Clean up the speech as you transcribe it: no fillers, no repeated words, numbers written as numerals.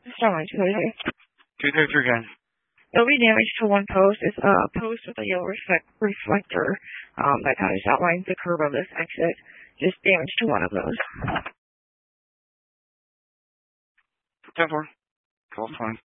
Starlight 233. 233 again. There'll be damage to one post. It's a post with a yellow reflector that kind of just outlines the curve of this exit. Just damage to one of those. 10-4. 12-20.